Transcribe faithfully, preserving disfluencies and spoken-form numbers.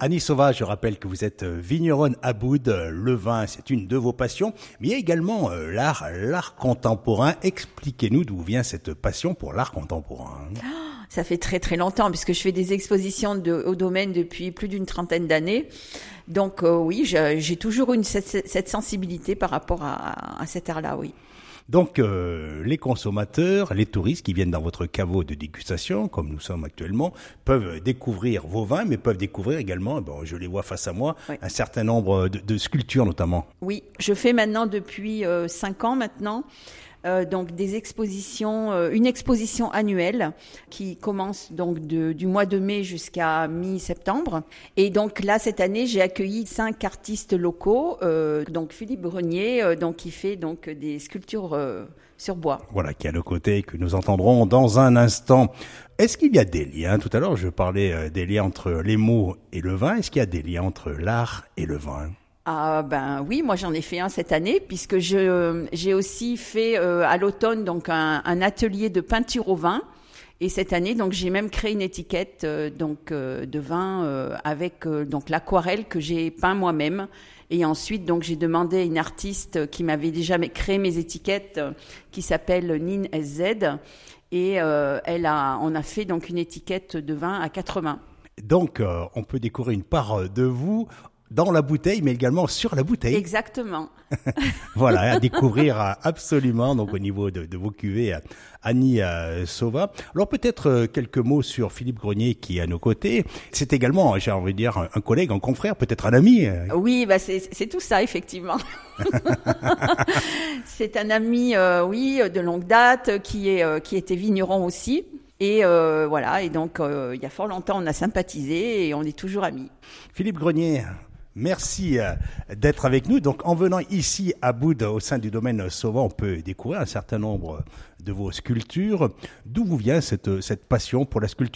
Annie Sauva, je rappelle que vous êtes vigneronne à Boudes. Le vin, c'est une de vos passions, mais il y a également euh, l'art, l'art contemporain. Expliquez-nous d'où vient cette passion pour l'art contemporain. Ça fait très très longtemps puisque je fais des expositions de, au domaine depuis plus d'une trentaine d'années. Donc euh, oui, j'ai, j'ai toujours une cette, cette sensibilité par rapport à, à cet art-là, oui. Donc, euh, les consommateurs, les touristes qui viennent dans votre caveau de dégustation, comme nous sommes actuellement, peuvent découvrir vos vins, mais peuvent découvrir également, bon, je les vois face à moi, oui. un certain nombre de, de sculptures notamment. Oui, je fais maintenant depuis euh, cinq ans maintenant. Euh, donc des expositions, euh, une exposition annuelle qui commence donc de, du mois de mai jusqu'à mi-septembre. Et donc là cette année j'ai accueilli cinq artistes locaux. Euh, donc Philippe Grenier, euh, donc qui fait donc des sculptures euh, sur bois. Voilà, qui est à nos côtés que nous entendrons dans un instant. Est-ce qu'il y a des liens? Tout à l'heure je parlais euh, des liens entre les mots et le vin. Est-ce qu'il y a des liens entre l'art et le vin? Ah ben oui, moi j'en ai fait un cette année puisque je j'ai aussi fait euh, à l'automne donc un, un atelier de peinture au vin et cette année donc j'ai même créé une étiquette euh, donc euh, de vin euh, avec euh, donc l'aquarelle que j'ai peint moi-même et ensuite donc j'ai demandé à une artiste qui m'avait déjà créé mes étiquettes euh, qui s'appelle Nin S Z et euh, elle a on a fait donc une étiquette de vin à quatre mains. Donc euh, on peut découvrir une part de vous dans la bouteille, mais également sur la bouteille. Exactement. Voilà, à découvrir absolument, donc au niveau de, de vos cuvées, Annie euh, Sauva. Alors peut-être euh, quelques mots sur Philippe Grenier qui est à nos côtés. C'est également, j'ai envie de dire, un, un collègue, un confrère, peut-être un ami. Oui, bah c'est, c'est tout ça, effectivement. C'est un ami, euh, oui, de longue date, qui est euh, qui était vigneron aussi. Et euh, voilà, et donc euh, il y a fort longtemps, on a sympathisé et on est toujours amis. Philippe Grenier, merci d'être avec nous. Donc, en venant ici à Boudes, au sein du domaine Sauva, on peut découvrir un certain nombre de vos sculptures. D'où vous vient cette, cette passion pour la sculpture?